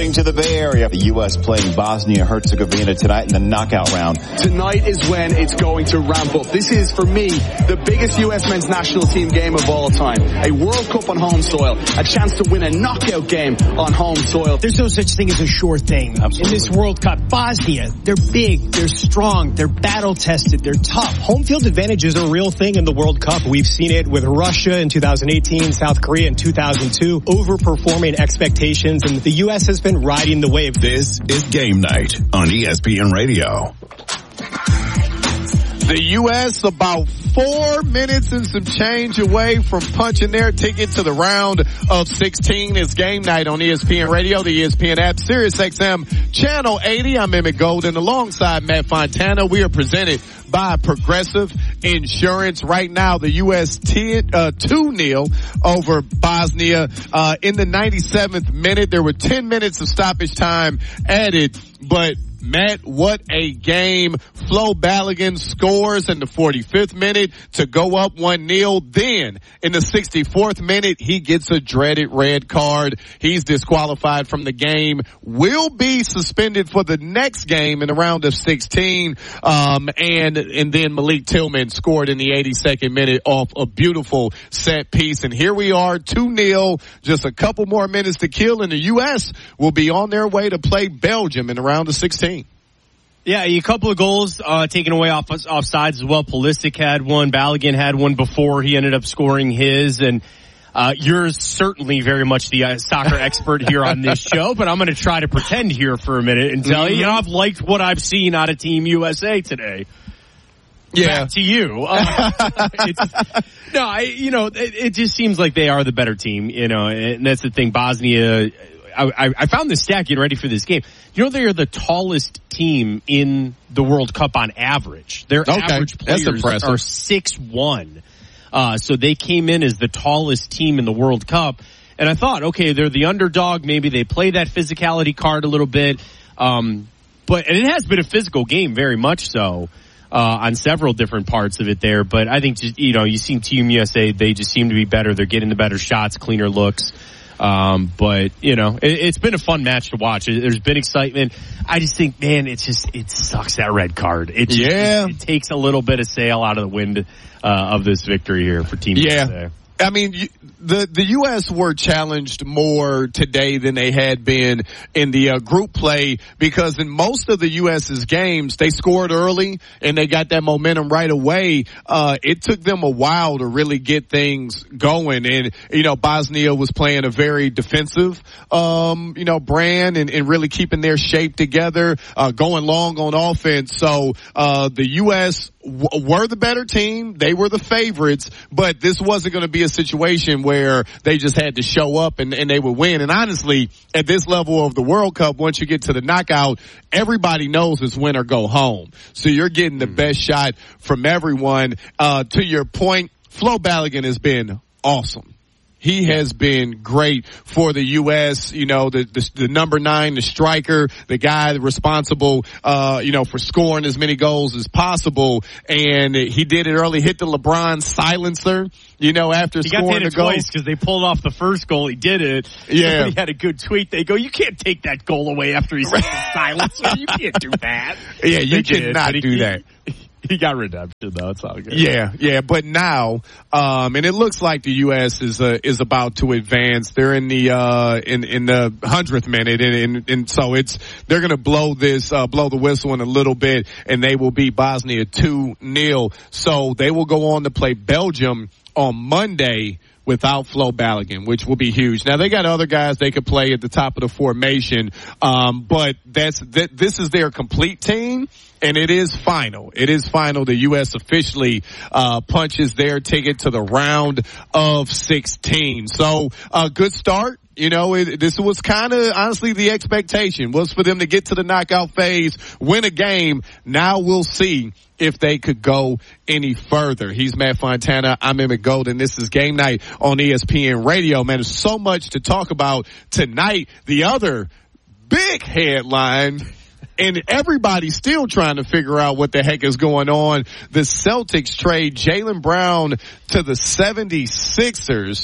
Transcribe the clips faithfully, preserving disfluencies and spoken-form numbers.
Heading to the Bay Area, the U S playing Bosnia-Herzegovina tonight in the knockout round. Tonight is when it's going to ramp up. This is, for me, the biggest U S men's national team game of all time. A World Cup on home soil. A chance to win a knockout game on home soil. There's no such thing as a sure thing. Absolutely. In this World Cup. Bosnia, they're big, they're strong, they're battle-tested, they're tough. Home field advantage is a real thing in the World Cup. We've seen it with Russia in two thousand eighteen, South Korea in two thousand two, overperforming expectations, and the U S has been riding the wave. This is Game Night on E S P N Radio. The U S about four minutes and some change away from punching their ticket to the round of sixteen. It's Game Night on E S P N Radio, the E S P N app, Sirius X M, Channel eighty. I'm Emmett Golden alongside Matt Fontana. We are presented by Progressive Insurance. Right now, the U S ten, uh, two nil over Bosnia. Uh, in the ninety-seventh minute, there were ten minutes of stoppage time added, but Matt, what a game. Flo Balogun scores in the forty-fifth minute to go up one nil. Then, in the sixty-fourth minute, he gets a dreaded red card. He's disqualified from the game. Will be suspended for the next game in the round of sixteen. Um, and, and then Malik Tillman scored in the eighty-second minute off a beautiful set piece. And here we are, two nil, just a couple more minutes to kill, and the U S will be on their way to play Belgium in the round of sixteen. Yeah, a couple of goals uh, taken away off off sides as well. Pulisic had one. Balogun had one before he ended up scoring his. And uh, you're certainly very much the uh, soccer expert here on this show, but I'm going to try to pretend here for a minute and tell you, I've liked what I've seen out of Team U S A today. Yeah. Back to you. Uh, it's, no, I, you know, it, it just seems like they are the better team, you know, and that's the thing. Bosnia, I, I found this stat getting ready for this game. You know, they are the tallest team in the World Cup on average. Their okay. average players are six one. Uh, so they came in as the tallest team in the World Cup. And I thought, okay, they're the underdog. Maybe they play that physicality card a little bit. Um, but, and it has been a physical game, very much so, uh, on several different parts of it there. But I think, just, you know, you've seen Team U S A, they just seem to be better. They're getting the better shots, cleaner looks. Um, but, you know, it, it's been a fun match to watch. There's been excitement. I just think, man, it's just, it sucks, that red card. It just, yeah. it, it takes a little bit of sail out of the wind, uh, of this victory here for Team yeah. U S A. I mean, the the U S were challenged more today than they had been in the uh, group play, because in most of the U S's games, they scored early and they got that momentum right away. Uh, it took them a while to really get things going. And, you know, Bosnia was playing a very defensive, um, you know, brand and, and really keeping their shape together, uh, going long on offense. So, uh, the U S w- were the better team. They were the favorites, but this wasn't going to be a situation where they just had to show up and, and they would win. And honestly, at this level of the World Cup, once you get to the knockout, everybody knows it's win or go home. So you're getting the best shot from everyone. Uh, to your point, Flo Balogun has been awesome. He has been great for the U S, you know, the, the, the number nine, the striker, the guy responsible, uh, you know, for scoring as many goals as possible. And he did it early, hit the LeBron silencer, you know, after he scoring got the goal. Twice because they pulled off the first goal. He did it. Yeah. He had a good tweet. They go, you can't take that goal away after he's hit the silencer. You can't do that. Yeah, you they cannot did, do he, that. He got redemption though. It's all good. Yeah, yeah. But now, um, and it looks like the U S is uh, is about to advance. They're in the uh, in in the hundredth minute, and, and and so it's they're gonna blow this uh, blow the whistle in a little bit, and they will beat Bosnia two nil. So they will go on to play Belgium on Monday without Flo Balogun, which will be huge. Now they got other guys they could play at the top of the formation, um, but that's that. This is their complete team. And it is final. It is final. The U S officially uh punches their ticket to the round of sixteen. So a uh, good start. You know, it, this was kind of honestly the expectation was for them to get to the knockout phase, win a game. Now we'll see if they could go any further. He's Matt Fontana. I'm Emmett Golden. This is Game Night on E S P N Radio. Man, there's so much to talk about tonight. The other big headline, and everybody's still trying to figure out what the heck is going on. The Celtics trade Jaylen Brown to the seventy-sixers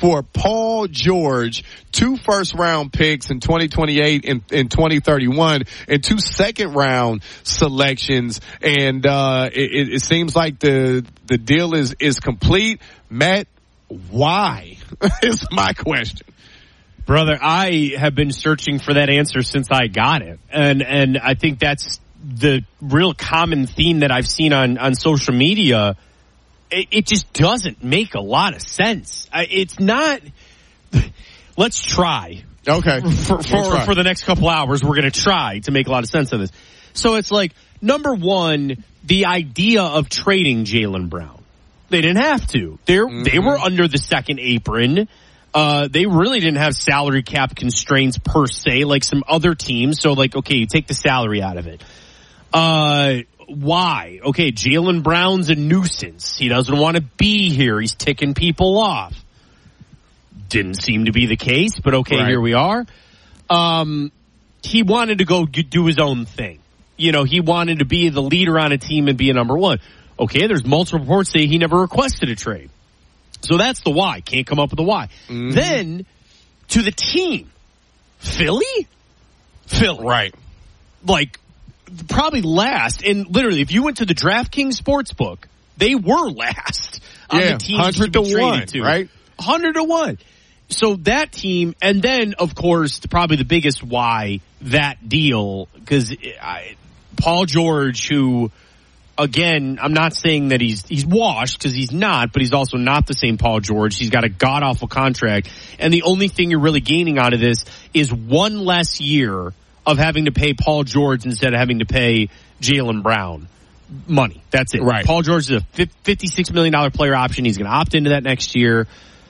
for Paul George, two first round picks in twenty twenty-eight and in twenty thirty-one, and two second round selections. And uh it, it seems like the the deal is is complete. Matt, why is my question. Brother, I have been searching for that answer since I got it. And and I think that's the real common theme that I've seen on, on social media. It, it just doesn't make a lot of sense. I, it's not. Let's try. Okay. For for, we'll try. for the next couple hours, we're going to try to make a lot of sense of this. So it's like, number one, the idea of trading Jaylen Brown. They didn't have to. They mm-hmm. they were under the second apron. Uh, they really didn't have salary cap constraints per se, like some other teams. So, like, okay, you take the salary out of it. Uh, why? Okay, Jaylen Brown's a nuisance. He doesn't want to be here. He's ticking people off. Didn't seem to be the case, but okay, right. Here we are. Um, he wanted to go do his own thing. You know, he wanted to be the leader on a team and be a number one. Okay, there's multiple reports say he never requested a trade. So that's the why. Can't come up with the why. Mm-hmm. Then, to the team. Philly? Philly. Right. Like, probably last. And literally, if you went to the DraftKings Sportsbook, they were last on yeah, the teams one hundred to be to one, to. Right? one hundred to one. So that team, and then, of course, probably the biggest why, that deal, because Paul George, who... Again, I'm not saying that he's he's washed, because he's not, but he's also not the same Paul George. He's got a god-awful contract, and the only thing you're really gaining out of this is one less year of having to pay Paul George instead of having to pay Jaylen Brown money. That's it. Right. Paul George is a fifty-six million dollars player option. He's going to opt into that next year.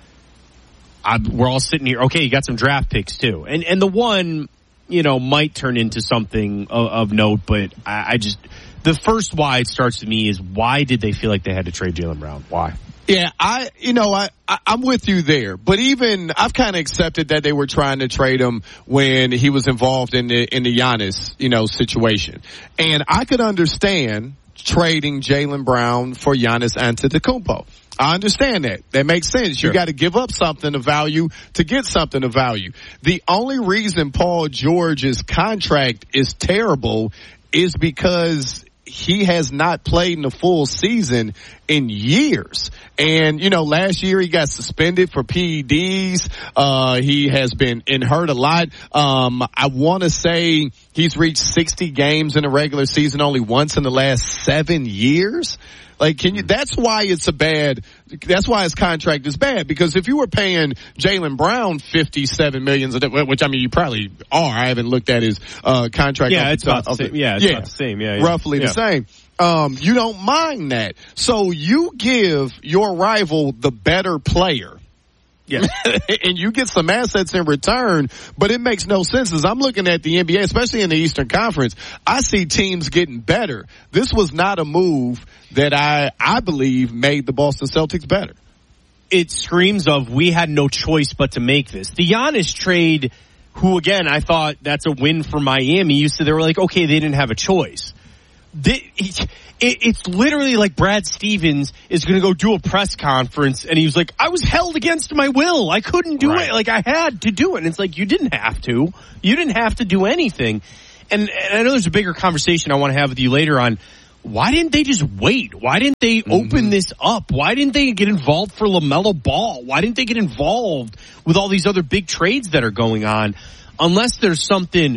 I, we're all sitting here. Okay, you got some draft picks, too. And and the one, you know, might turn into something of, of note, but I, I just... The first why it starts to me is, why did they feel like they had to trade Jaylen Brown? Why? Yeah, I, you know, I, I I'm with you there. But even I've kind of accepted that they were trying to trade him when he was involved in the in the Giannis, you know, situation, and I could understand trading Jaylen Brown for Giannis Antetokounmpo. I understand that. That makes sense. Sure. You got to give up something of value to get something of value. The only reason Paul George's contract is terrible is because he has not played in a full season in years. And, you know, last year he got suspended for P E Ds. Uh, he has been in hurt a lot. Um, I want to say he's reached sixty games in a regular season only once in the last seven years. Like, can you, that's why it's a bad, that's why his contract is bad. Because if you were paying Jaylen Brown fifty-seven million dollars, which I mean, you probably are. I haven't looked at his, uh, contract. Yeah, it's about the same. Yeah, it's yeah, about the same. Yeah, yeah. Roughly yeah. the same. Um, you don't mind that. So you give your rival the better player. Yeah. And you get some assets in return, but it makes no sense. As I'm looking at the N B A, especially in the Eastern Conference, I see teams getting better. This was not a move that I, I believe made the Boston Celtics better. It screams of, we had no choice but to make this. The Giannis trade, who again, I thought that's a win for Miami. You said they were like, okay, they didn't have a choice. They, it, it's literally like Brad Stevens is going to go do a press conference, and he was like, I was held against my will. I couldn't do right. it. Like, I had to do it. And it's like, you didn't have to. You didn't have to do anything. And, and I know there's a bigger conversation I want to have with you later on. Why didn't they just wait? Why didn't they mm-hmm. open this up? Why didn't they get involved for LaMelo Ball? Why didn't they get involved with all these other big trades that are going on? Unless there's something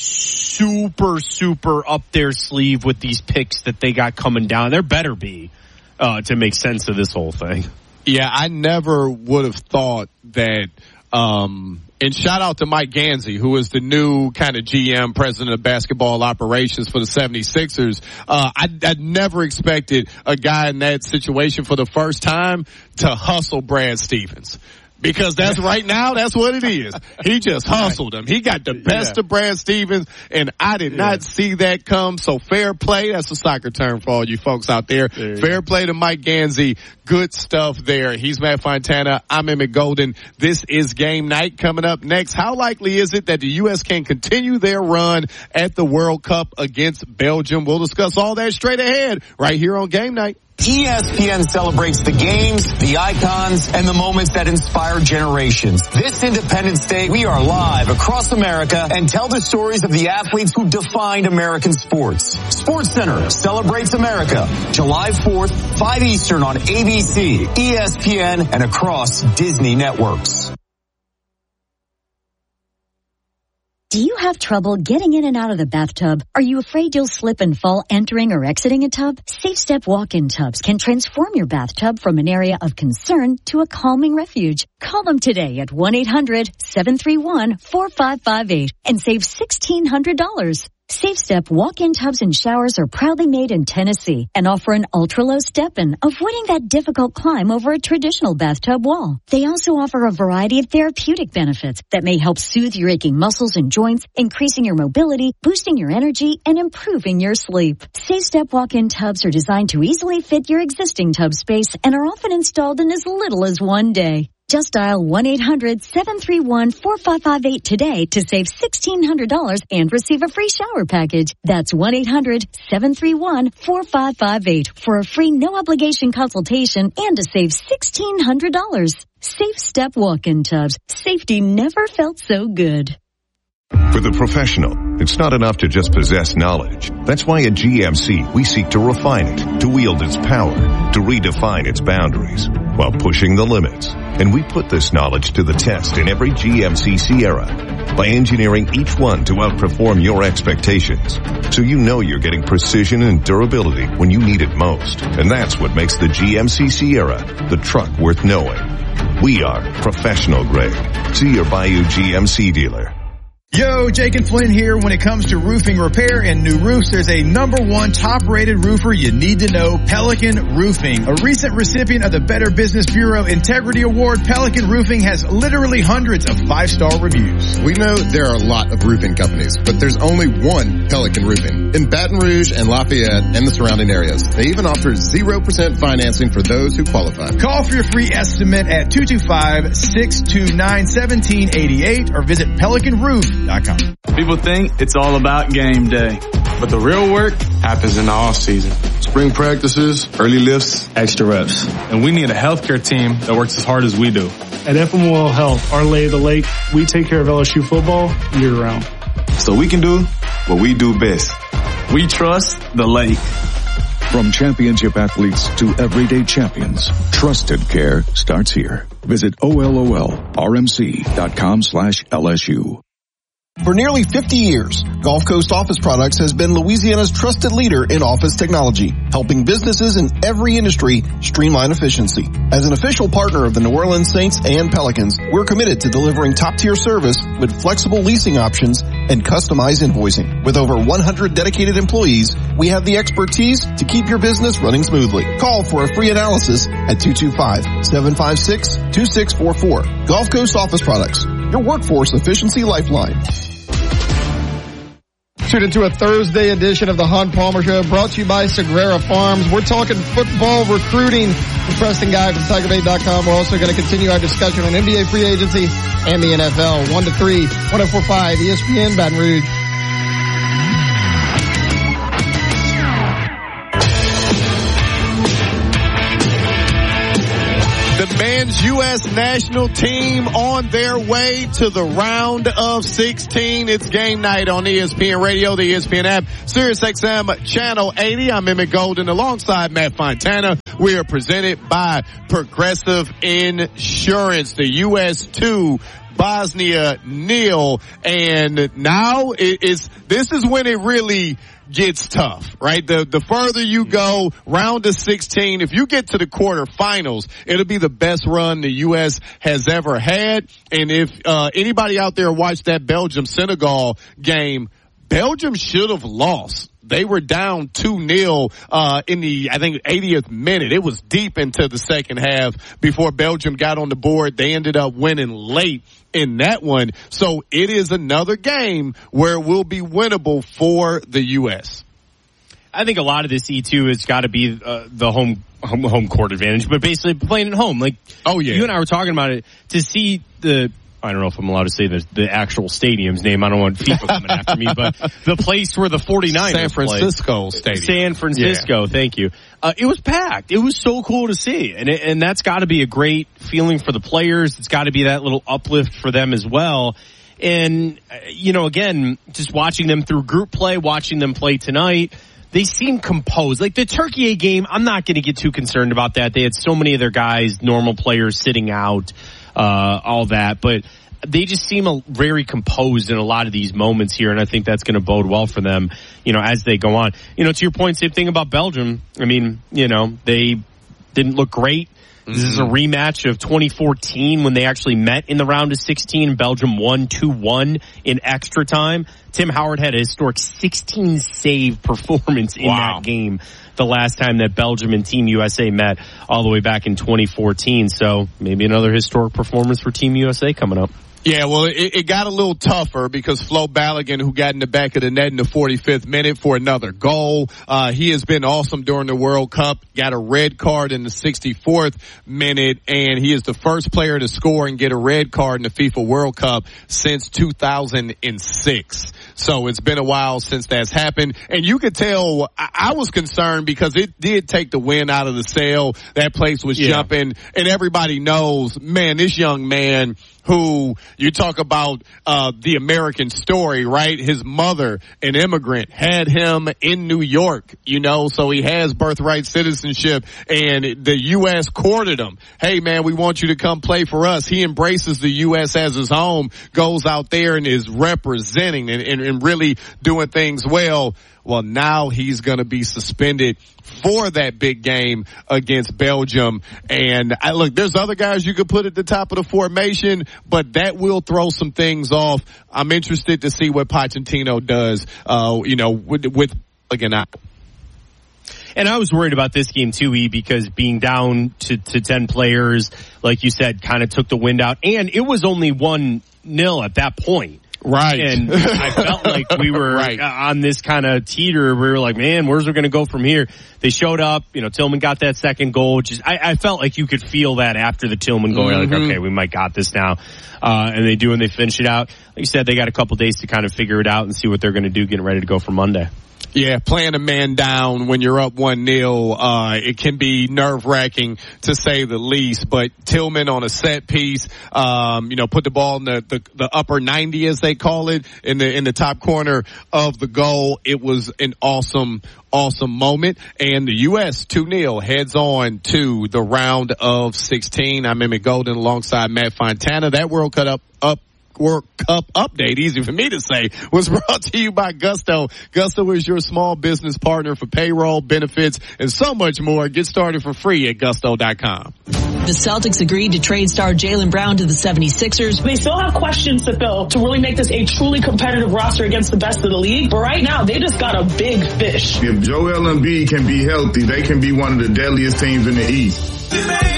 super, super up their sleeve with these picks that they got coming down. There better be uh, to make sense of this whole thing. Yeah, I never would have thought that. Um, and shout out to Mike Gansey, who is the new kind of G M, president of basketball operations for the seventy-sixers. Uh, I, I never expected a guy in that situation for the first time to hustle Brad Stevens. Because that's right now, that's what it is. He just hustled him. He got the best yeah. of Brad Stevens, and I did yeah. not see that come. So fair play. That's a soccer term for all you folks out there. there fair go. play to Mike Gansey. Good stuff there. He's Matt Fontana. I'm Emmett Golden. This is Game Night. Coming up next, how likely is it that the U S can continue their run at the World Cup against Belgium? We'll discuss all that straight ahead right here on Game Night. E S P N celebrates the games, the icons, and the moments that inspire generations. This Independence Day, we are live across America and tell the stories of the athletes who defined American sports. SportsCenter celebrates America, July fourth, five Eastern on A B C, E S P N, and across Disney networks. Do you have trouble getting in and out of the bathtub? Are you afraid you'll slip and fall entering or exiting a tub? Safe Step walk-in tubs can transform your bathtub from an area of concern to a calming refuge. Call them today at one eight hundred seven three one four five five eight and save sixteen hundred dollars. Safe Step walk-in tubs and showers are proudly made in Tennessee and offer an ultra-low step-in, avoiding that difficult climb over a traditional bathtub wall. They also offer a variety of therapeutic benefits that may help soothe your aching muscles and joints, increasing your mobility, boosting your energy, and improving your sleep. Safe Step walk-in tubs are designed to easily fit your existing tub space and are often installed in as little as one day. Just dial one eight hundred seven three one four five five eight today to save sixteen hundred dollars and receive a free shower package. That's one eight hundred seven three one four five five eight for a free no-obligation consultation and to save sixteen hundred dollars. Safe Step walk-in tubs. Safety never felt so good. For the professional, it's not enough to just possess knowledge. That's why at G M C, we seek to refine it, to wield its power, to redefine its boundaries, while pushing the limits. And we put this knowledge to the test in every G M C Sierra by engineering each one to outperform your expectations. So you know you're getting precision and durability when you need it most. And that's what makes the G M C Sierra the truck worth knowing. We are professional grade. See your Bayou G M C dealer. Yo, Jake and Flynn here. When it comes to roofing repair and new roofs, there's a number one top-rated roofer you need to know, Pelican Roofing. A recent recipient of the Better Business Bureau Integrity Award, Pelican Roofing has literally hundreds of five-star reviews. We know there are a lot of roofing companies, but there's only one Pelican Roofing in Baton Rouge and Lafayette and the surrounding areas. They even offer zero percent financing for those who qualify. Call for your free estimate at two two five, six two nine, one seven eight eight or visit pelican roof dot com. People think it's all about game day, but the real work happens in the off season. Spring practices, early lifts, extra reps. And we need a healthcare team that works as hard as we do. At F M O L Health, our lay of the lake, we take care of L S U football year round. So we can do what we do best. We trust the lake. From championship athletes to everyday champions, trusted care starts here. Visit O L O L R M C dot com slash L S U. For nearly fifty years, Gulf Coast Office Products has been Louisiana's trusted leader in office technology, helping businesses in every industry streamline efficiency. As an official partner of the New Orleans Saints and Pelicans, we're committed to delivering top-tier service with flexible leasing options and customized invoicing. With over one hundred dedicated employees, we have the expertise to keep your business running smoothly. Call for a free analysis at two two five, seven five six, two six four four. Gulf Coast Office Products, your workforce efficiency lifeline. Tune into a Thursday edition of the Hunt Palmer Show, brought to you by Sagrera Farms. We're talking football recruiting with Preston Guy from Tiger Bait dot com. We're also going to continue our discussion on N B A free agency and the N F L. one to three, one oh four point five, E S P N, Baton Rouge. The men's U S national team on their way to the round of sixteen. It's game night on E S P N Radio, the E S P N app, Sirius X M Channel eighty. I'm Emmett Golden alongside Matt Fontana. We are presented by Progressive Insurance. The U S two, Bosnia nil, and now it is, this is when it really gets tough, right? The the further you go, round of sixteen, if you get to the quarterfinals, it'll be the best run the U S has ever had. And if uh anybody out there watched that Belgium-Senegal game, Belgium should have lost. They were down two nil uh in the, I think, eightieth minute. It was deep into the second half before Belgium got on the board. They ended up winning late in that one. So it is another game where it will be winnable for the U S. I think a lot of this E two has got to be uh, the home, home home court advantage, but basically playing at home. Like, oh yeah, you and I were talking about it. To see the I don't know if I'm allowed to say the, the actual stadium's name. I don't want FIFA coming after me, but the place where the 49ers San Francisco play. Stadium. San Francisco, yeah. Thank you. Uh, it was packed. It was so cool to see. And it, and that's got to be a great feeling for the players. It's got to be that little uplift for them as well. And, you know, again, just watching them through group play, watching them play tonight, they seem composed. Like the Turkey game, I'm not going to get too concerned about that. They had so many of their guys, normal players, sitting out, uh, all that. But they just seem a, very composed in a lot of these moments here, and I think that's going to bode well for them, you know, as they go on. You know, to your point, same thing about Belgium. I mean, you know, they didn't look great. This is a rematch of twenty fourteen when they actually met in the round of sixteen. Belgium won two one in extra time. Tim Howard had a historic sixteen save performance in wow. that game the last time that Belgium and Team U S A met all the way back in twenty fourteen. So maybe another historic performance for Team U S A coming up. Yeah, well, it, it got a little tougher because Flo Balogun, who got in the back of the net in the forty-fifth minute for another goal, uh, he has been awesome during the World Cup, got a red card in the sixty-fourth minute, and he is the first player to score and get a red card in the FIFA World Cup since two thousand six. So it's been a while since that's happened. And you could tell I, I was concerned because it did take the wind out of the sail. That place was yeah. jumping, and everybody knows, man, this young man who you talk about uh the American story, right? His mother, an immigrant, had him in New York, you know, so he has birthright citizenship, and the U S courted him. Hey, man, we want you to come play for us. He embraces the U S as his home, goes out there and is representing and, and, and really doing things well. Well, now he's going to be suspended for that big game against Belgium. And I, look, there's other guys you could put at the top of the formation, but that will throw some things off. I'm interested to see what Pochettino does, uh, you know, with, with again, I, And I was worried about this game too, E, because being down to, to ten players, like you said, kind of took the wind out. And it was only one nil at that point. Right. And I felt like we were right. on this kind of teeter. We were like, man, where's it going to go from here? They showed up. You know, Tillman got that second goal. Just, I, I felt like you could feel that after the Tillman goal. Mm-hmm. You're like, okay, we might got this now. Uh, and they do, and they finish it out. Like you said, they got a couple days to kind of figure it out and see what they're going to do, getting ready to go for Monday. Yeah, playing a man down when you're up one nil, uh, it can be nerve-wracking to say the least, but Tillman on a set piece, um, you know, put the ball in the, the, the upper ninety, as they call it, in the, in the top corner of the goal. It was an awesome, awesome moment. And the U S two nil heads on to the round of sixteen. I'm Emmett Golden alongside Matt Fontana. That World Cup up, up. World Cup update, easy for me to say, was brought to you by Gusto. Gusto is your small business partner for payroll, benefits, and so much more. Get started for free at gusto dot com. The Celtics agreed to trade star Jaylen Brown to the seventy-sixers. They still have questions to fill to really make this a truly competitive roster against the best of the league. But right now, they just got a big fish. If Joel Embiid can be healthy, they can be one of the deadliest teams in the East.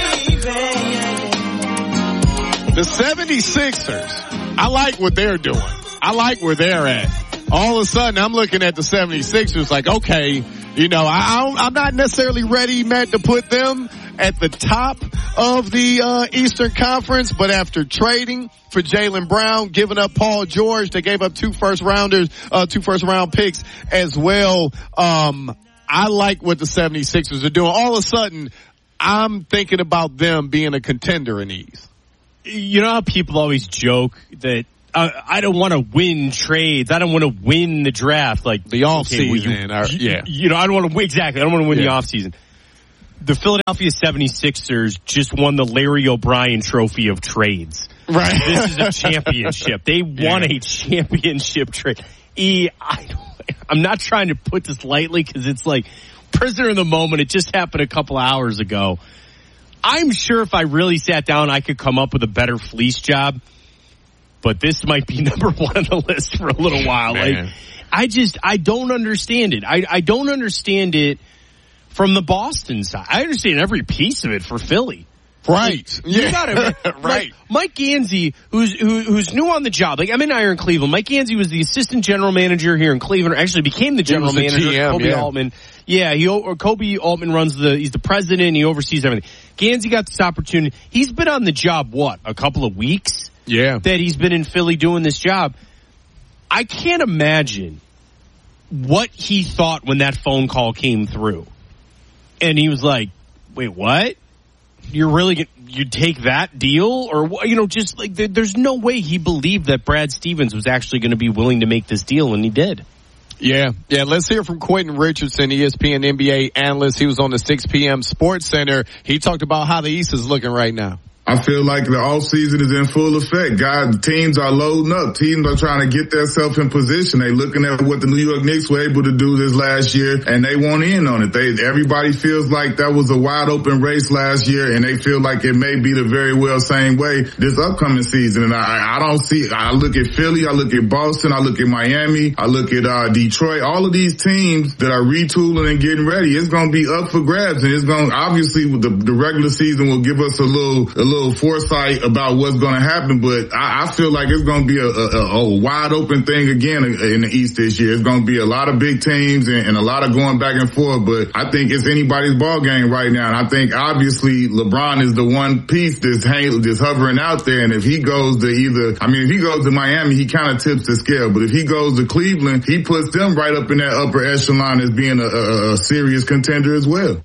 The seventy-sixers, I like what they're doing. I like where they're at. All of a sudden, I'm looking at the seventy-sixers like, okay, you know, I don't, I'm not necessarily ready, Matt, to put them at the top of the uh, Eastern Conference, but after trading for Jaylen Brown, giving up Paul George, they gave up two first rounders, uh, two first round picks as well. Um, I like what the seventy-sixers are doing. All of a sudden, I'm thinking about them being a contender in the East. You know how people always joke that uh, I don't want to win trades. I don't want to win the draft. Like the off okay, season. Well, you, yeah. You know, I don't want to win. Exactly. I don't want to win yeah. the off season. The Philadelphia seventy-sixers just won the Larry O'Brien trophy of trades. Right. This is a championship. They won yeah. a championship trade. E, I don't, I'm not trying to put this lightly because it's like prisoner in the moment. It just happened a couple hours ago. I'm sure if I really sat down, I could come up with a better fleece job, but this might be number one on the list for a little while. Man. Like, I just, I don't understand it. I, I don't understand it from the Boston side. I understand every piece of it for Philly. Right. Like, you yeah. gotta, right. Like, Mike Gansey, who's, who, who's new on the job. Like, I'm in Iron Cleveland. Mike Gansey was the assistant general manager here in Cleveland, or actually became the general the manager. G M, Kobe yeah. Altman. Yeah, he, or Kobe Altman runs the, he's the president, he oversees everything. Gansey got this opportunity. He's been on the job, what, a couple of weeks? Yeah. that he's been in Philly doing this job. I can't imagine what he thought when that phone call came through. And he was like, wait, what? You're really going to you take that deal? Or, you know, just like there, there's no way he believed that Brad Stevens was actually going to be willing to make this deal, and he did. Yeah, yeah. Let's hear from Quentin Richardson, E S P N N B A analyst. He was on the six p.m. Sports Center. He talked about how the East is looking right now. I feel like the offseason is in full effect. Guys, teams are loading up. Teams are trying to get themselves in position. They looking at what the New York Knicks were able to do this last year, and they want in on it. They, everybody feels like that was a wide open race last year, and they feel like it may be the very well same way this upcoming season. And I, I don't see, I look at Philly, I look at Boston, I look at Miami, I look at uh, Detroit, all of these teams that are retooling and getting ready. It's going to be up for grabs, and it's going to, obviously, the, the regular season will give us a little, a little foresight about what's going to happen, but I, I feel like it's going to be a, a, a wide open thing again in the East this year. It's going to be a lot of big teams and, and a lot of going back and forth, but I think it's anybody's ball game right now. And I think obviously LeBron is the one piece that's, hang, that's hovering out there. And if he goes to either, I mean, if he goes to Miami, he kind of tips the scale, but if he goes to Cleveland, he puts them right up in that upper echelon as being a, a, a serious contender as well.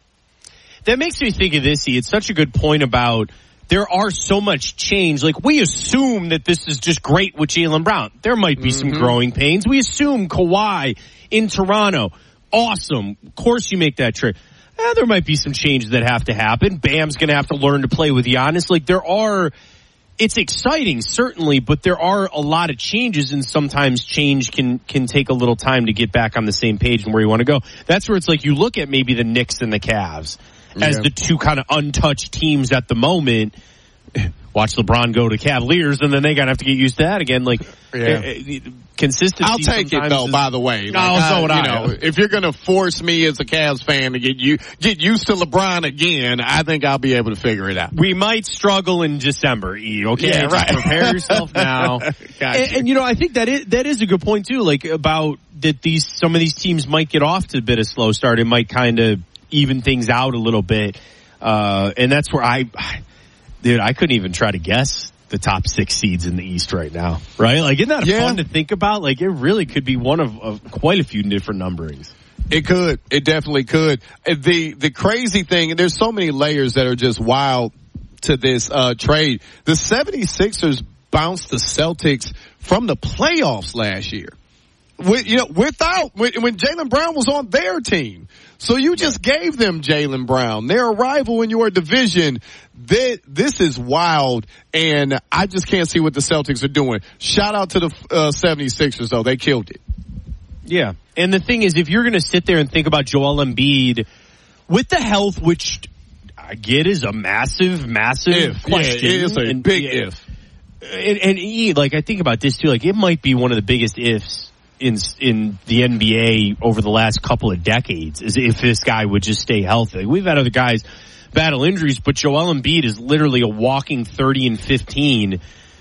That makes me think of this. It's such a good point about there are so much change. Like, we assume that this is just great with Jaylen Brown. There might be mm-hmm. some growing pains. We assume Kawhi in Toronto. Awesome. Of course you make that trade. Eh, there might be some changes that have to happen. Bam's going to have to learn to play with Giannis. Like, there are, it's exciting, certainly, but there are a lot of changes, and sometimes change can, can take a little time to get back on the same page and where you want to go. That's where it's like you look at maybe the Knicks and the Cavs as yeah. the two kind of untouched teams at the moment. Watch LeBron go to Cavaliers, and then they're going to have to get used to that again. Like, yeah. uh, consistency. I'll take it, though, is, by the way. Like, no, so would I. I. You know, if you're going to force me as a Cavs fan to get you get used to LeBron again, I think I'll be able to figure it out. We might struggle in December, E, okay? Yeah, right. Just prepare yourself now. and, you. and, you know, I think that is, that is a good point, too, like, about that these some of these teams might get off to a bit of slow start. It might kind of even things out a little bit. Uh, and that's where I, dude, I couldn't even try to guess the top six seeds in the East right now, right? Like, isn't that yeah. fun to think about? Like, it really could be one of, of quite a few different numberings. It could. It definitely could. The, the crazy thing, and there's so many layers that are just wild to this, uh, trade. The seventy-sixers bounced the Celtics from the playoffs last year. With, you know, without, when, when Jaylen Brown was on their team. So you just gave them Jaylen Brown. They're a rival in your division. They, this is wild, and I just can't see what the Celtics are doing. Shout out to the uh, seventy-sixers, though. They killed it. Yeah. And the thing is, if you're going to sit there and think about Joel Embiid with the health, which I get is a massive, massive if. question. Yeah, it's a and, big yeah, if. And, and E, like, I think about this, too. Like, it might be one of the biggest ifs in in the N B A over the last couple of decades, is if this guy would just stay healthy. We've had other guys battle injuries, but Joel Embiid is literally a walking thirty and fifteen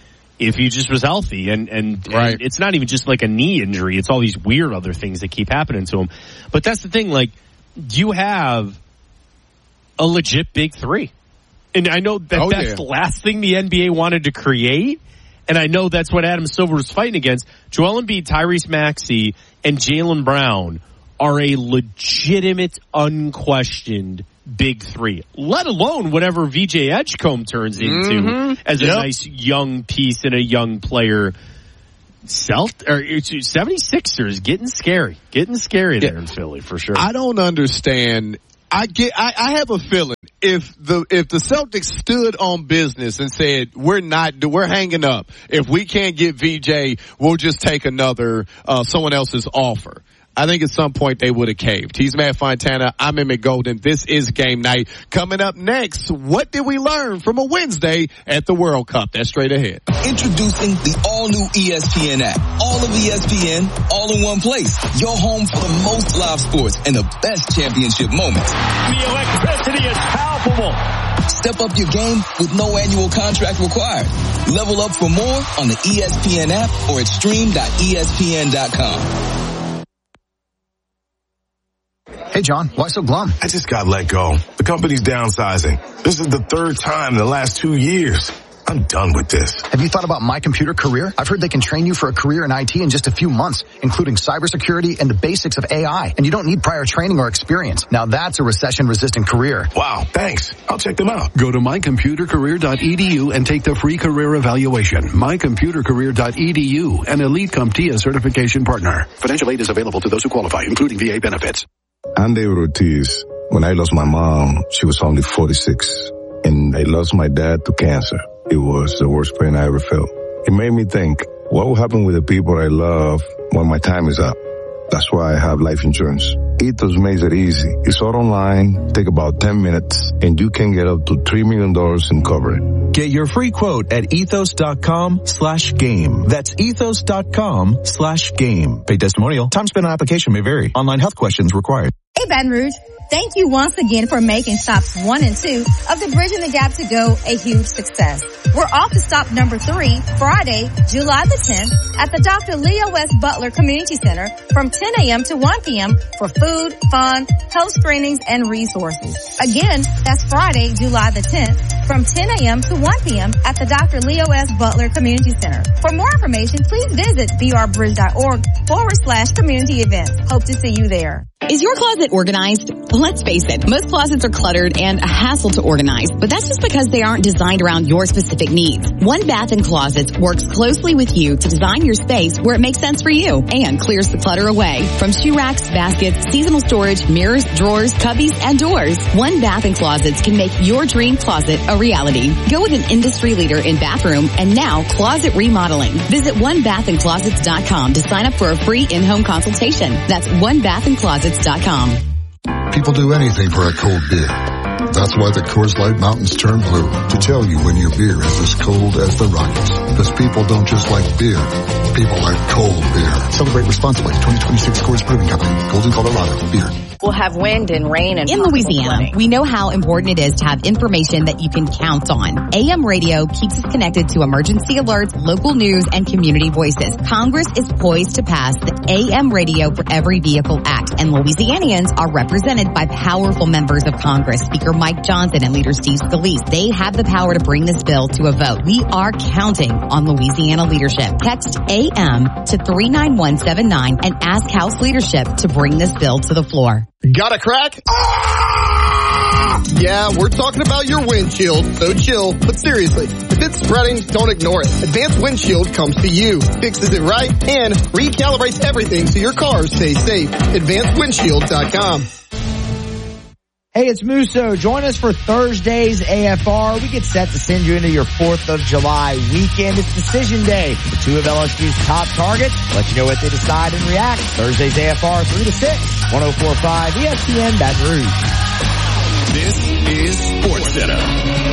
if he just was healthy. And, and, right. and it's not even just like a knee injury. It's all these weird other things that keep happening to him. But that's the thing, like, you have a legit big three. And I know that oh, that's yeah. the last thing the N B A wanted to create. And I know that's what Adam Silver was fighting against. Joel Embiid, Tyrese Maxey, and Jaylen Brown are a legitimate, unquestioned big three. Let alone whatever V J Edgecombe turns into mm-hmm. as a yep. nice young piece and a young player. Celt or seventy-sixers getting scary, getting scary there yeah. in Philly for sure. I don't understand. I get. I, I have a feeling if the if the Celtics stood on business and said we're not we're hanging up, if we can't get V J, we'll just take another uh, someone else's offer. I think at some point they would have caved. He's Matt Fontana. I'm Emmett Golden. This is Game Night. Coming up next, what did we learn from a Wednesday at the World Cup? That's straight ahead. Introducing the all-new E S P N app. All of E S P N, all in one place. Your home for the most live sports and the best championship moments. The electricity is palpable. Step up your game with no annual contract required. Level up for more on the E S P N app or at stream dot E S P N dot com. Hey, John, why so glum? I just got let go. The company's downsizing. This is the third time in the last two years. I'm done with this. Have you thought about My Computer Career? I've heard they can train you for a career in I T in just a few months, including cybersecurity and the basics of A I. And you don't need prior training or experience. Now that's a recession-resistant career. Wow, thanks. I'll check them out. Go to my computer career dot e d u and take the free career evaluation. my computer career dot e d u, an Elite CompTIA certification partner. Financial aid is available to those who qualify, including V A benefits. I'm David Ortiz. When I lost my mom, she was only forty-six. And I lost my dad to cancer. It was the worst pain I ever felt. It made me think, what will happen with the people I love when my time is up? That's why I have life insurance. Ethos makes it easy. It's all online, take about ten minutes, and you can get up to three million dollars in coverage. Get your free quote at ethos.com slash game. That's ethos.com slash game. Pay testimonial. Time spent on application may vary. Online health questions required. Hey, Baton Rouge. Thank you once again for making stops one and two of the Bridging the Gap to Go a huge success. We're off to stop number three, Friday, July the tenth, at the Doctor Leo S. Butler Community Center from ten a.m. to one p.m. for food, fun, health screenings, and resources. Again, that's Friday, July the tenth, from ten a.m. to one p.m. at the Doctor Leo S. Butler Community Center. For more information, please visit brbridge.org forward slash community events. Hope to see you there. Is your closet organized? Let's face it, most closets are cluttered and a hassle to organize, but that's just because they aren't designed around your specific needs. One Bath and Closets works closely with you to design your space where it makes sense for you and clears the clutter away. From shoe racks, baskets, seasonal storage, mirrors, drawers, cubbies, and doors, One Bath and Closets can make your dream closet a reality. Go with an industry leader in bathroom and now closet remodeling. Visit one bath and closets dot com to sign up for a free in-home consultation. That's one bath and closets dot com. People do anything for a cold beer. That's why the Coors Light Mountains turn blue, to tell you when your beer is as cold as the Rockies. Because people don't just like beer, people like cold beer. Celebrate responsibly. twenty twenty-six Coors Brewing Company, Golden, Colorado. Beer. We'll have wind and rain and in Louisiana, flooding. We know how important it is to have information that you can count on. A M radio keeps us connected to emergency alerts, local news, and community voices. Congress is poised to pass the A M Radio for Every Vehicle Act, and Louisianians are represented by powerful members of Congress, Speaker Mike Johnson and Leader Steve Scalise. They have the power to bring this bill to a vote. We are counting on Louisiana leadership. Text A M to three nine one seven nine and ask House leadership to bring this bill to the floor. Got a crack? Ah! Yeah, we're talking about your windshield, so chill. But seriously, if it's spreading, don't ignore it. Advanced Windshield comes to you, fixes it right, and recalibrates everything so your car stays safe. advanced windshield dot com. Hey, it's Musso. Join us for Thursday's A F R. We get set to send you into your fourth of July weekend. It's decision day. The two of L S U's top targets. Let you know what they decide and react. Thursday's A F R, three to six. one oh four point five E S P N Baton Rouge. This is SportsCenter.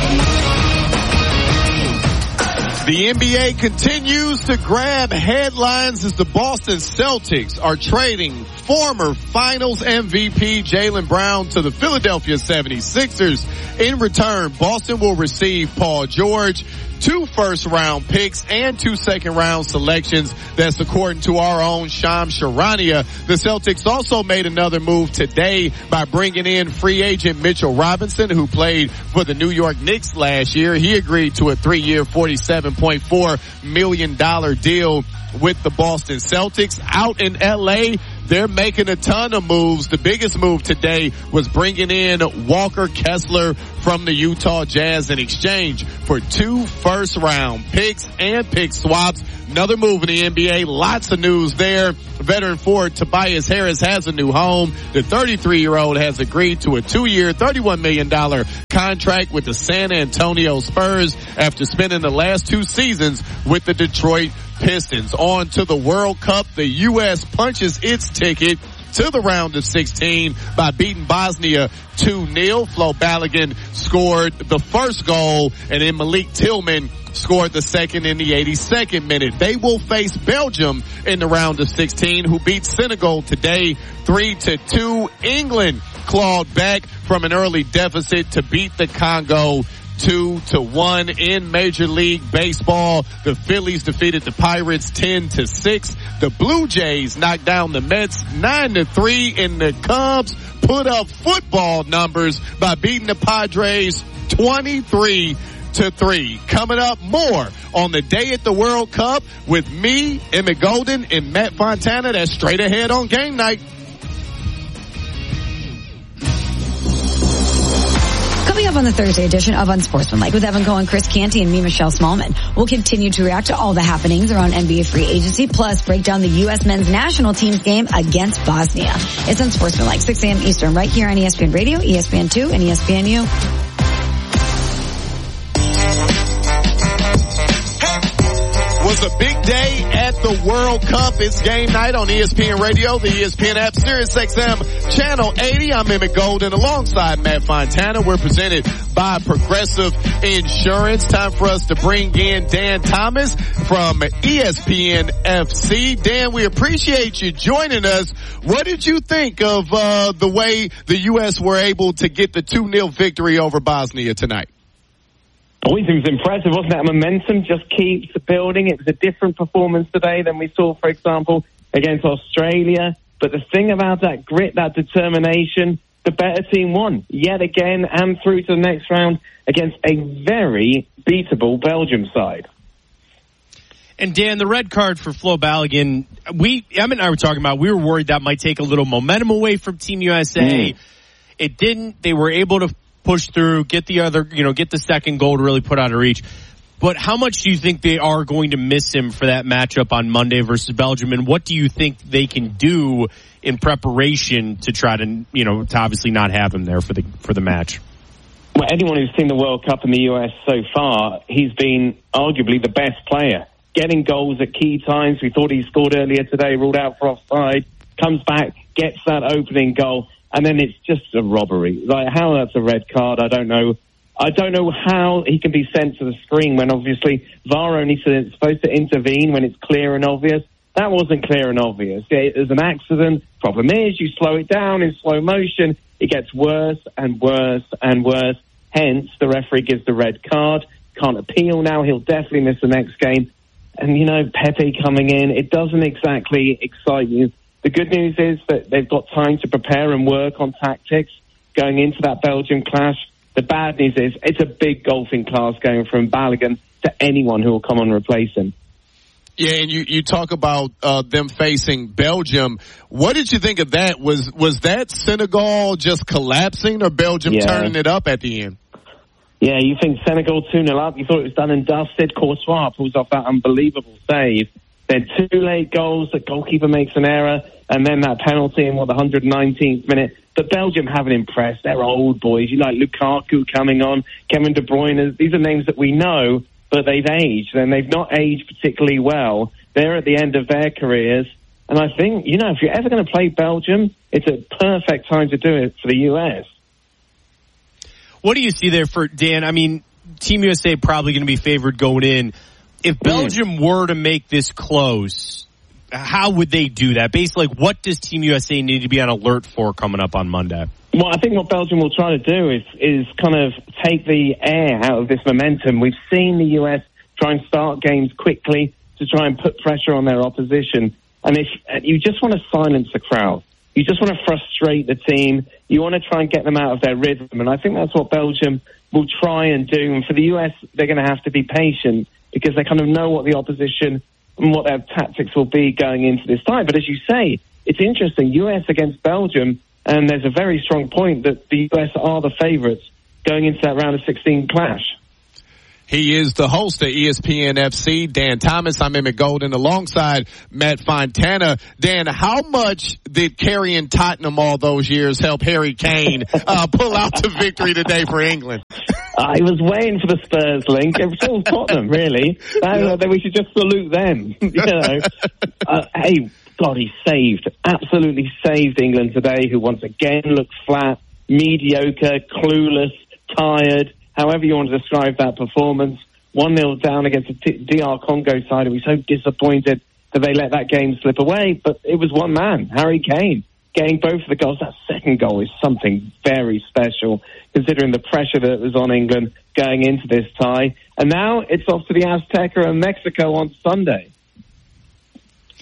The N B A continues to grab headlines as the Boston Celtics are trading former Finals M V P Jaylen Brown to the Philadelphia seventy-sixers. In return, Boston will receive Paul George, two first-round picks, and two second-round selections. That's according to our own Shams Charania. The Celtics also made another move today by bringing in free agent Mitchell Robinson, who played for the New York Knicks last year. He agreed to a three-year, forty-seven point four million dollars deal with the Boston Celtics. Out in L A, they're making a ton of moves. The biggest move today was bringing in Walker Kessler from the Utah Jazz in exchange for two first round picks and pick swaps. Another move in the N B A. Lots of news there. Veteran forward Tobias Harris has a new home. The thirty-three-year-old has agreed to a two-year, thirty-one million dollars contract with the San Antonio Spurs after spending the last two seasons with the Detroit Pistons. On to the World Cup. The U S punches its ticket to the round of sixteen by beating Bosnia two nil. Flo Balogun scored the first goal, and then Malik Tillman scored the second in the eighty-second minute. They will face Belgium in the round of sixteen, who beat Senegal today three to two. England clawed back from an early deficit to beat the Congo two to one. In Major League Baseball, the Phillies defeated the Pirates ten to six. The Blue Jays knocked down the Mets nine to three, and the Cubs put up football numbers by beating the Padres twenty-three to three. Coming up, more on the day at the World Cup with me, Emmett Golden, and Matt Fontana. That's straight ahead on Game Night. Coming up on the Thursday edition of Unsportsmanlike with Evan Cohen, Chris Canty, and me, Michelle Smallman. We'll continue to react to all the happenings around N B A free agency, plus break down the U S men's national team's game against Bosnia. It's Unsportsmanlike, six a.m. Eastern, right here on E S P N Radio, E S P N two, and E S P N U. Was a big day at the World Cup. It's Game Night on E S P N Radio, the E S P N app, Sirius X M, Channel eighty. I'm Emmett Golden alongside Matt Fontana. We're presented by Progressive Insurance. Time for us to bring in Dan Thomas from E S P N F C. Dan, we appreciate you joining us. What did you think of uh, the way the U S were able to get the two nil victory over Bosnia tonight? Always it was impressive, wasn't it? Momentum just keeps building. It was a different performance today than we saw, for example, against Australia. But the thing about that grit, that determination, the better team won yet again and through to the next round against a very beatable Belgium side. And Dan, the red card for Flo Balogun, we, Emmett and I were talking about, we were worried that might take a little momentum away from Team U S A. Mm. It didn't. They were able to push through, get the other, you know, get the second goal to really put out of reach. But how much do you think they are going to miss him for that matchup on Monday versus Belgium? And what do you think they can do in preparation to try to, you know, to obviously not have him there for the, for the match? Well, anyone who's seen the World Cup in the U S so far, he's been arguably the best player. Getting goals at key times. We thought he scored earlier today, ruled out for offside, comes back, gets that opening goal. And then it's just a robbery. Like, how that's a red card, I don't know. I don't know how he can be sent to the screen when obviously V A R only is supposed to intervene when it's clear and obvious. That wasn't clear and obvious. It was an accident. Problem is, you slow it down in slow motion, it gets worse and worse and worse. Hence, the referee gives the red card. Can't appeal now. He'll definitely miss the next game. And, you know, Pepe coming in, it doesn't exactly excite you. The good news is that they've got time to prepare and work on tactics going into that Belgian clash. The bad news is it's a big golfing class going from Balogun to anyone who will come on and replace him. Yeah, and you, you talk about uh, them facing Belgium. What did you think of that? Was was that Senegal just collapsing or Belgium yeah. turning it up at the end? Yeah, you think Senegal two nil up. You thought it was done and dusted. Courtois pulls off that unbelievable save. Then two late goals, the goalkeeper makes an error, and then that penalty in, what, the one hundred nineteenth minute. But Belgium haven't impressed. They're old boys. You like Lukaku coming on, Kevin De Bruyne. These are names that we know, but they've aged, and they've not aged particularly well. They're at the end of their careers. And I think, you know, if you're ever going to play Belgium, it's a perfect time to do it for the U S. What do you see there for, Dan? I mean, Team U S A probably going to be favored going in. If Belgium were to make this close, how would they do that? Basically, like, what does Team U S A need to be on alert for coming up on Monday? Well, I think what Belgium will try to do is is kind of take the air out of this momentum. We've seen the U S try and start games quickly to try and put pressure on their opposition. And if you just want to silence the crowd, you just want to frustrate the team, you want to try and get them out of their rhythm. And I think that's what Belgium will try and do. And for the U S, they're going to have to be patient, because they kind of know what the opposition and what their tactics will be going into this time. But as you say, it's interesting, U S against Belgium, and there's a very strong point that the U S are the favourites going into that round of sixteen clash. He is the host of E S P N F C, Dan Thomas. I'm Emmett Golden alongside Matt Fontana. Dan, how much did carrying Tottenham all those years help Harry Kane uh, pull out the victory today for England? I was waiting for the Spurs link. It was all Tottenham, really. Uh, then we should just salute them. you know. Uh, hey, God, he saved, absolutely saved England today, who once again looked flat, mediocre, clueless, tired. However you want to describe that performance. one nil down against the D R Congo side. We were so disappointed that they let that game slip away. But it was one man, Harry Kane, getting both of the goals. That second goal is something very special, considering the pressure that was on England going into this tie. And now it's off to the Azteca and Mexico on Sunday.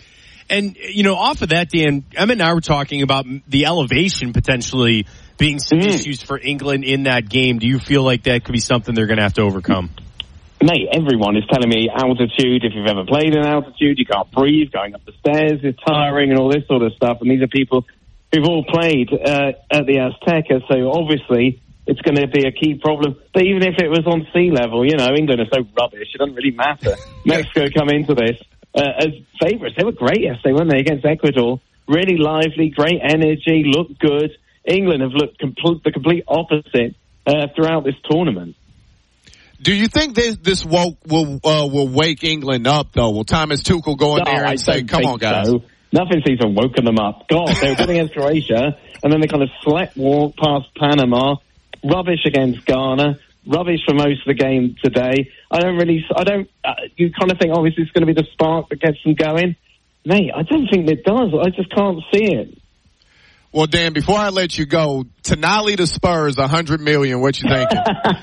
And, you know, off of that, Dan, Emmett and I were talking about the elevation potentially being some mm. issues for England in that game. Do you feel like that could be something they're going to have to overcome? Mate, everyone is telling me altitude, if you've ever played in altitude, you can't breathe, going up the stairs is tiring and all this sort of stuff. And these are people who've all played uh, at the Azteca, so obviously it's going to be a key problem. But even if it was on sea level, you know, England are so rubbish, it doesn't really matter. Mexico come into this uh, as favourites. They were great yesterday, weren't they, against Ecuador? Really lively, great energy, looked good. England have looked compl- the complete opposite uh, throughout this tournament. Do you think this this woke will uh, will wake England up though? Will Thomas Tuchel go in no, there and I say, "Come on, guys"? So. Nothing seems to have woken them up. God, they were good against Croatia, and then they kind of slept walk past Panama. Rubbish against Ghana. Rubbish for most of the game today. I don't really. I don't. Uh, you kind of think, oh, is this going to be the spark that gets them going? Mate, I don't think it does. I just can't see it. Well, Dan, before I let you go, Tonali to Spurs, a hundred million. What you thinking?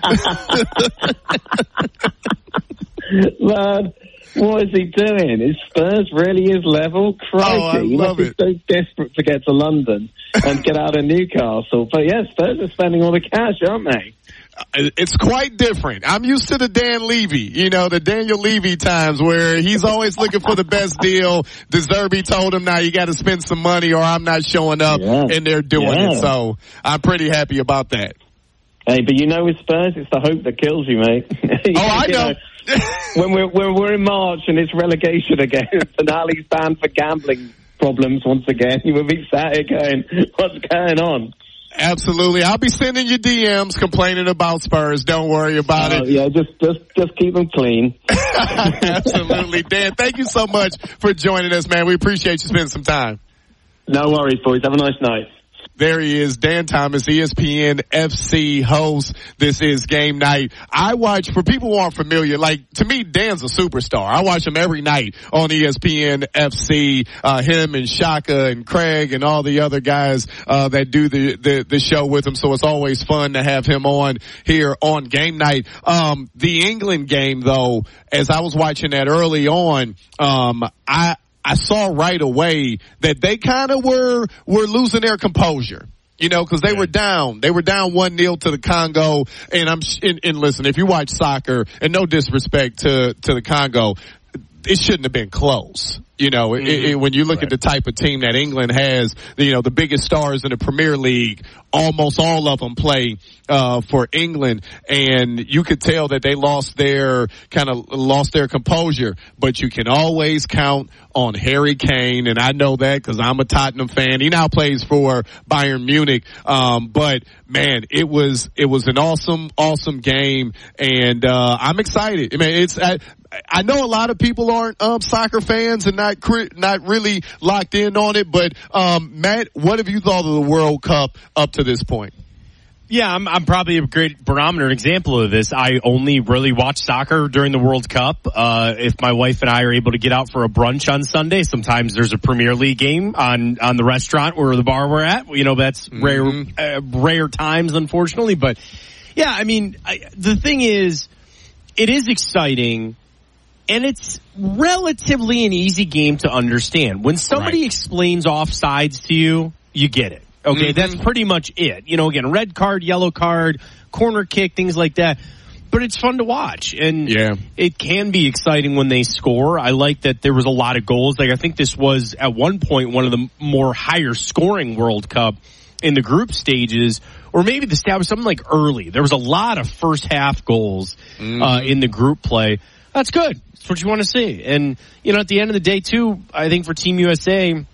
Man, what is he doing? Is Spurs really his level? Crikey, oh, I he love must it. be so desperate to get to London and get out of Newcastle. But yeah, Spurs are spending all the cash, aren't they? It's quite different. I'm used to the Dan Levy, you know, the Daniel Levy times where he's always looking for the best deal. De Zerbi told him, now you got to spend some money or I'm not showing up, yeah. and they're doing yeah. it. So I'm pretty happy about that. Hey, but you know with Spurs, it's the hope that kills you, mate. you oh, I know. know when we're, when we're in March and it's relegation again, Tonali's banned for gambling problems once again, you will be sat here going, what's going on? Absolutely. I'll be sending you D Ms complaining about Spurs. Don't worry about uh, it. Yeah, just, just, just keep them clean. Absolutely. Dan, thank you so much for joining us, man. We appreciate you spending some time. No worries, boys. Have a nice night. There he is, Dan Thomas, E S P N F C host. This is Game Night. I watch, for people who aren't familiar, like, to me, Dan's a superstar. I watch him every night on E S P N F C, uh, him and Shaka and Craig and all the other guys, uh, that do the, the, the show with him. So it's always fun to have him on here on Game Night. Um, the England game, though, as I was watching that early on, um, I, I saw right away that they kind of were, were losing their composure. You know, cause they yeah. were down. They were down one nil to the Congo. And I'm, and, and listen, if you watch soccer, and no disrespect to, to the Congo, it shouldn't have been close. You know, mm-hmm. it, it, when you look right. at the type of team that England has, you know, the biggest stars in the Premier League, almost all of them play, uh, for England. And you could tell that they lost their, kind of lost their composure. But you can always count on Harry Kane. And I know that because I'm a Tottenham fan. He now plays for Bayern Munich. Um, but man, it was, it was an awesome, awesome game. And, uh, I'm excited. I mean, it's, I, I know a lot of people aren't, um, soccer fans and not, not really locked in on it, but, um, Matt, what have you thought of the World Cup up to this point? Yeah, I'm, I'm probably a great barometer example of this. I only really watch soccer during the World Cup. Uh, if my wife and I are able to get out for a brunch on Sunday, sometimes there's a Premier League game on, on the restaurant or the bar we're at. You know, that's mm-hmm. rare, uh, rare times, unfortunately. But yeah, I mean, I, the thing is, it is exciting. And it's relatively an easy game to understand. When somebody right. explains offsides to you, you get it. Okay, mm-hmm. That's pretty much it. You know, again, red card, yellow card, corner kick, things like that. But it's fun to watch. And yeah. it can be exciting when they score. I like that there was a lot of goals. Like, I think this was, at one point, one of the more higher scoring World Cup in the group stages. Or maybe the stat was something like early. There was a lot of first half goals mm-hmm. uh, in the group play. That's good. That's what you want to see. And, you know, at the end of the day, too, I think for Team U S A,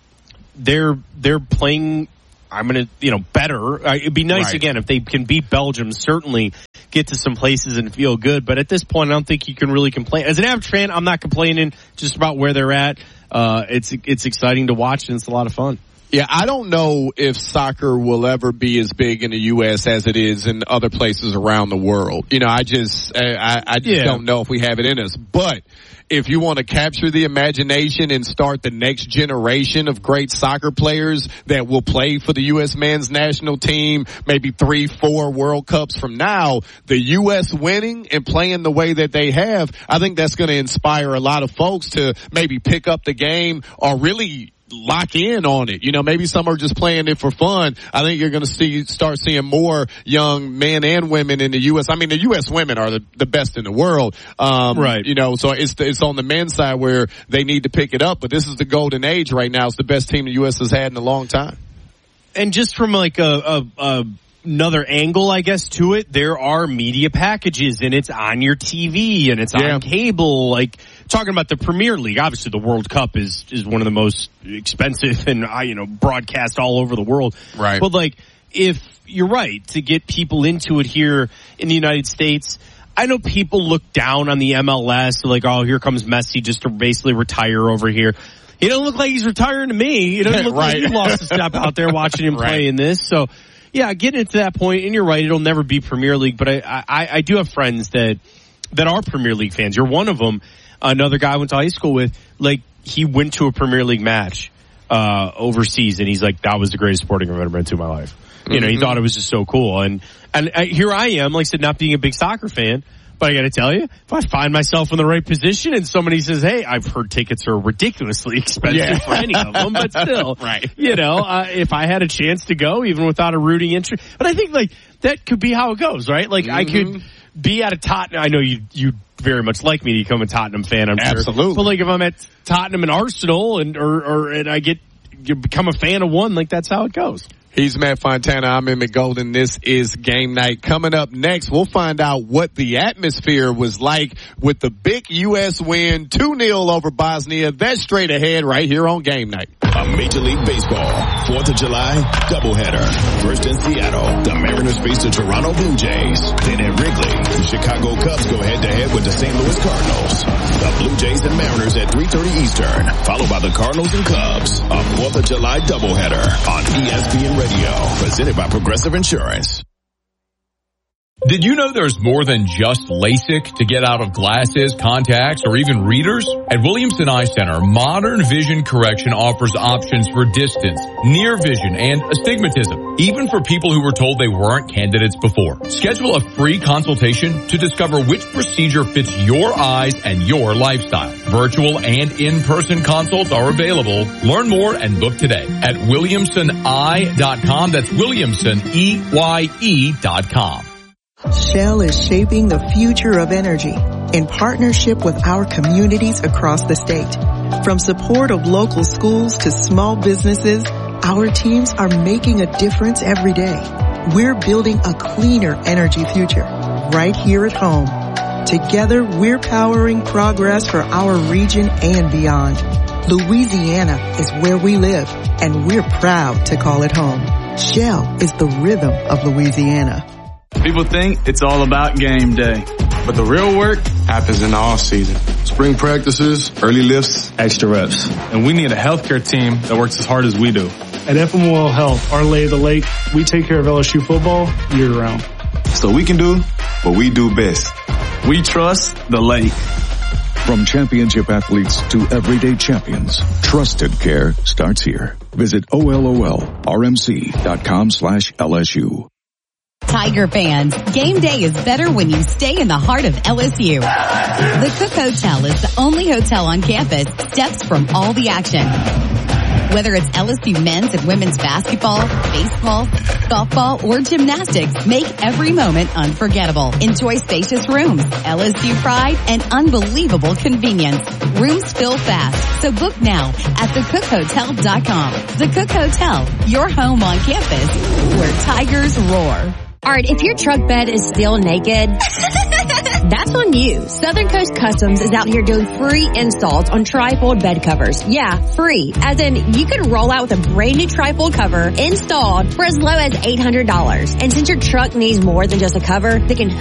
they're they're playing, I'm going to, you know, better. Uh, it'd be nice, right. again, if they can beat Belgium, certainly get to some places and feel good. But at this point, I don't think you can really complain. As an average fan, I'm not complaining just about where they're at. Uh, it's it's exciting to watch, and it's a lot of fun. Yeah, I don't know if soccer will ever be as big in the U S as it is in other places around the world. You know, I just, I, I just yeah. don't know if we have it in us. But if you want to capture the imagination and start the next generation of great soccer players that will play for the U S men's national team, maybe three, four World Cups from now, the U S winning and playing the way that they have, I think that's going to inspire a lot of folks to maybe pick up the game or really lock in on it. You know, maybe some are just playing it for fun. I think you're going to see, start seeing more young men and women in the U S. I mean, the U S women are the, the best in the world. Um, right. You know, so it's, it's on the men's side where they need to pick it up, but this is the golden age right now. It's the best team the U S has had in a long time. And just from like a, a, a another angle, I guess, to it, there are media packages and it's on your T V and it's yeah. on cable. Like, talking about the Premier League, obviously the World Cup is, is one of the most expensive and, uh, you know, broadcast all over the world. Right. But like, if you're right, to get people into it here in the United States, I know people look down on the M L S, like, oh, here comes Messi just to basically retire over here. He doesn't look like he's retiring to me. He doesn't look right. like he lost a step out there watching him right. play in this. So, yeah, getting to that point, and you're right, it'll never be Premier League, but I, I, I do have friends that, that are Premier League fans. You're one of them. Another guy I went to high school with, like, he went to a Premier League match, uh, overseas, and he's like, that was the greatest sporting I've ever been to in my life. Mm-hmm. You know, he thought it was just so cool. And, and uh, here I am, like I said, not being a big soccer fan, but I gotta tell you, if I find myself in the right position and somebody says, hey, I've heard tickets are ridiculously expensive yeah. for any of them, but still, right. you know, uh, if I had a chance to go, even without a rooting interest, but I think, like, that could be how it goes, right? Like, mm-hmm. I could be at a Tottenham, I know you, you very much like me to become a Tottenham fan, I'm sure. Absolutely. But like, if I'm at Tottenham and Arsenal and, or, or, and I get, you become a fan of one, like, that's how it goes. He's Matt Fontana. I'm Emmett Golden. This is Game Night. Coming up next, we'll find out what the atmosphere was like with the big U S win, two nil over Bosnia. That's straight ahead right here on Game Night. A Major League Baseball fourth of July doubleheader. First in Seattle, the Mariners face the Toronto Blue Jays. Then at Wrigley, the Chicago Cubs go head-to-head with the Saint Louis Cardinals. The Blue Jays and Mariners at three thirty Eastern, followed by the Cardinals and Cubs. A fourth of July doubleheader on E S P N Radio, presented by Progressive Insurance. Did you know there's more than just LASIK to get out of glasses, contacts, or even readers? At Williamson Eye Center, modern vision correction offers options for distance, near vision, and astigmatism, even for people who were told they weren't candidates before. Schedule a free consultation to discover which procedure fits your eyes and your lifestyle. Virtual and in-person consults are available. Learn more and book today at williamson eye dot com. That's Williamson, E Y E dot com. Shell is shaping the future of energy in partnership with our communities across the state. From support of local schools to small businesses, our teams are making a difference every day. We're building a cleaner energy future right here at home. Together, we're powering progress for our region and beyond. Louisiana is where we live, and we're proud to call it home. Shell is the rhythm of Louisiana. People think it's all about game day, but the real work happens in the off season. Spring practices, early lifts, extra reps. And we need a healthcare team that works as hard as we do. At F M O L Health, our lay of the lake, we take care of L S U football year round. So we can do what we do best. We trust the lake. From championship athletes to everyday champions, trusted care starts here. Visit O L O L R M C dot com slash L S U. Tiger fans, game day is better when you stay in the heart of L S U. The Cook Hotel is the only hotel on campus steps from all the action. Whether it's L S U men's and women's basketball, baseball, softball, or gymnastics, make every moment unforgettable. Enjoy spacious rooms, L S U pride, and unbelievable convenience. Rooms fill fast, so book now at the cook hotel dot com. The Cook Hotel, your home on campus, where Tigers roar. Alright, if your truck bed is still naked, that's on you. Southern Coast Customs is out here doing free installs on trifold bed covers. Yeah, free. As in, you can roll out with a brand new trifold cover installed for as low as eight hundred dollars. And since your truck needs more than just a cover, they can hook